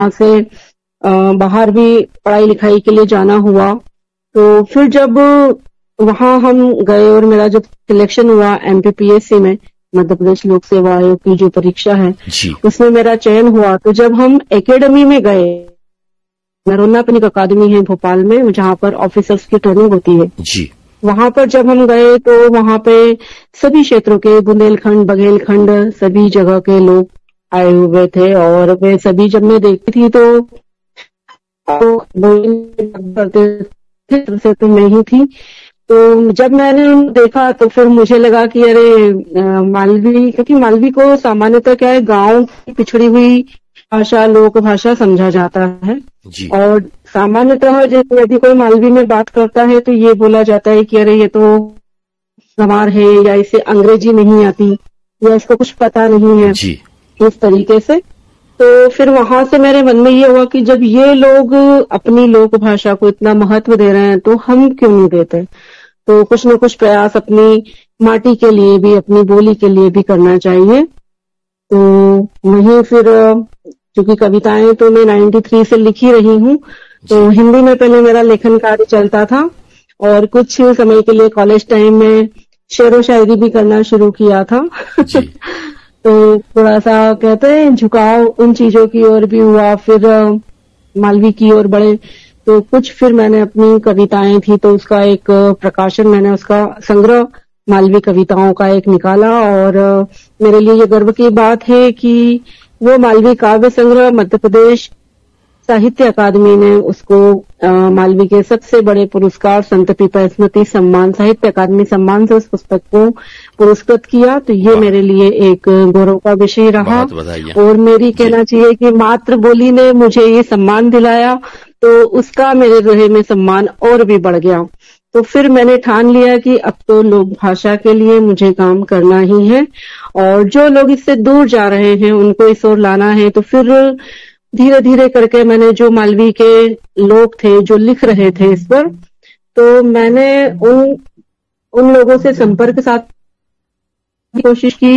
से बाहर भी पढ़ाई लिखाई के लिए जाना हुआ। तो फिर जब वहां हम गए और मेरा जब सिलेक्शन हुआ MPPSC में, मध्य प्रदेश लोक सेवा आयोग की जो परीक्षा है उसमें मेरा चयन हुआ। तो जब हम एकेडमी में गए, नरोन्ना पनिक अकादमी है भोपाल में, जहाँ पर ऑफिसर्स की ट्रेनिंग होती है जी, वहां पर जब हम गए तो वहां पे सभी क्षेत्रों के, बुंदेलखंड, बघेलखंड, सभी जगह के लोग आए हुए थे। और वे सभी जब मैं देखती थी तो करते थे तो मैं ही थी। तो जब मैंने देखा तो फिर मुझे लगा कि अरे मालवी, क्योंकि मालवी को सामान्यतः क्या है, गांव की पिछड़ी हुई भाषा, लोक भाषा समझा जाता है जी। और सामान्यतः जैसे यदि कोई मालवी में बात करता है तो ये बोला जाता है कि अरे ये तो गंवार है, या इसे अंग्रेजी नहीं आती, या इसको कुछ पता नहीं है जी, इस तरीके से। तो फिर वहां से मेरे मन में ये हुआ कि जब ये लोग अपनी लोक भाषा को इतना महत्व दे रहे हैं तो हम क्यों नहीं देते। तो कुछ न कुछ प्रयास अपनी माटी के लिए भी, अपनी बोली के लिए भी करना चाहिए। तो वहीं फिर क्योंकि कविताएं तो मैं 93 से लिखी रही हूँ, तो हिंदी में पहले मेरा लेखन कार्य चलता था और कुछ समय के लिए कॉलेज टाइम में शेरो शायरी भी करना शुरू किया था तो थोड़ा सा कहते हैं झुकाव उन चीजों की ओर भी हुआ। फिर मालवी की ओर बढ़े तो कुछ फिर मैंने अपनी कविताएं थी तो उसका एक प्रकाशन, मैंने उसका संग्रह मालवी कविताओं का एक निकाला। और मेरे लिए ये गर्व की बात है कि वो मालवी काव्य संग्रह मध्य प्रदेश साहित्य अकादमी ने उसको मालवी के सबसे बड़े पुरस्कार संत पीपा स्मृति सम्मान, साहित्य अकादमी सम्मान से उस पुस्तक को पुरस्कृत किया। तो ये मेरे लिए एक गौरव का विषय रहा। और मेरी कहना चाहिए कि मातृबोली ने मुझे ये सम्मान दिलाया तो उसका मेरे हृदय में सम्मान और भी बढ़ गया। तो फिर मैंने ठान लिया कि अब तो लोक भाषा के लिए मुझे काम करना ही है, और जो लोग इससे दूर जा रहे हैं उनको इस ओर लाना है। तो फिर धीरे धीरे करके मैंने जो मालवी के लोग थे जो लिख रहे थे इस पर, तो मैंने उन लोगों से संपर्क साधने की कोशिश की।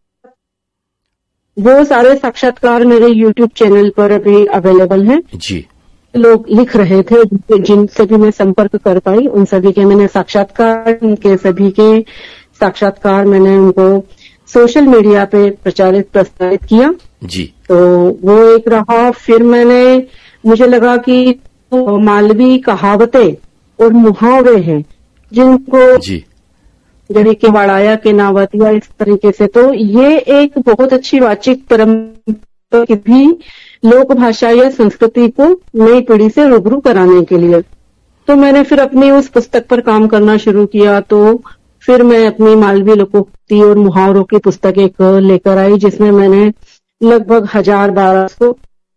वो सारे साक्षात्कार मेरे YouTube चैनल पर अभी अवेलेबल हैं जी। लोग लिख रहे थे जिनसे भी मैं संपर्क कर पाई, उन सभी के मैंने साक्षात्कार, उनके सभी के साक्षात्कार मैंने उनको सोशल मीडिया पे प्रसारित किया जी। तो वो एक रहा। फिर मुझे लगा कि मालवी कहावतें और मुहावरे हैं जिनको जी जड़ी के वाड़ाया के नावत या इस तरीके से, तो ये एक बहुत अच्छी वाचिक परंपरा की भी लोक भाषा या संस्कृति को नई पीढ़ी से रूबरू कराने के लिए। तो मैंने फिर अपनी उस पुस्तक पर काम करना शुरू किया। तो फिर मैं अपनी मालवी लोकोक्ति और मुहावरों की पुस्तक एक लेकर आई जिसमें मैंने लगभग 1000-1200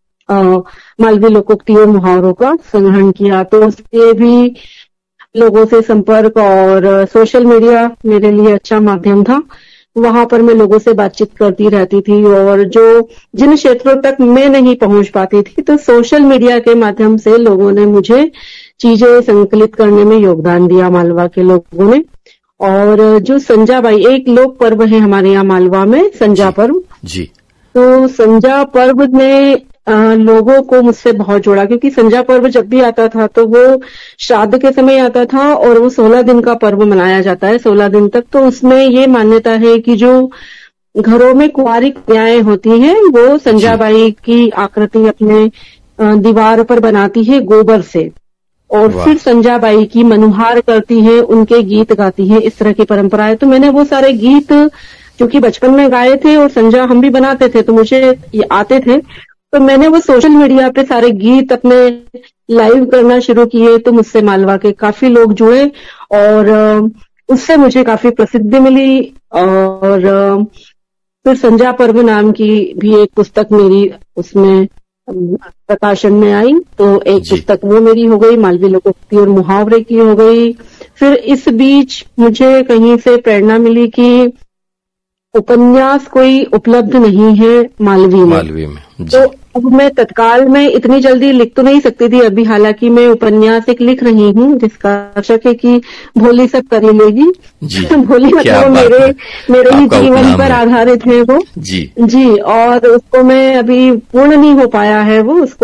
मालवी लोकोक्ति और मुहावरों का संग्रहण किया। तो उसके भी लोगों से संपर्क और सोशल मीडिया मेरे लिए अच्छा माध्यम था। वहां पर मैं लोगों से बातचीत करती रहती थी, और जिन क्षेत्रों तक मैं नहीं पहुंच पाती थी तो सोशल मीडिया के माध्यम से लोगों ने मुझे चीजें संकलित करने में योगदान दिया, मालवा के लोगों ने। और जो संजाबाई, एक लोक पर्व है हमारे यहाँ मालवा में, संजा पर्व जी। तो संजा पर्व ने लोगों को मुझसे बहुत जोड़ा, क्योंकि संजा पर्व जब भी आता था तो वो श्राद्ध के समय आता था और वो 16 दिन का पर्व मनाया जाता है, 16 दिन तक। तो उसमें ये मान्यता है कि जो घरों में कुंवारी कन्याएं होती हैं वो संजाबाई की आकृति अपने दीवार पर बनाती है गोबर से, और फिर संजाबाई की मनुहार करती है, उनके गीत गाती है। इस तरह की परंपरा है। तो मैंने वो सारे गीत क्योंकि बचपन में गाए थे और संजा हम भी बनाते थे तो मुझे ये आते थे, तो मैंने वो सोशल मीडिया पे सारे गीत अपने लाइव करना शुरू किए। तो मुझसे मालवा के काफी लोग जुड़े और उससे मुझे काफी प्रसिद्धि मिली। और फिर संजा पर्व नाम की भी एक पुस्तक मेरी उसमें प्रकाशन में आई। तो एक पुस्तक वो मेरी हो गई, मालवी लोकोक्ति और मुहावरे की हो गई। फिर इस बीच मुझे कहीं से प्रेरणा मिली कि उपन्यास कोई उपलब्ध नहीं है मालवी में। तो अब मैं तत्काल में इतनी जल्दी लिख तो नहीं सकती थी अभी, हालांकि मैं उपन्यास एक लिख रही हूँ जिसका शक है कि भोली सब कर लेगी जी। भोली मतलब मेरे ही जीवन पर आधारित है वो जी, और उसको मैं अभी पूर्ण नहीं हो पाया है वो, उसको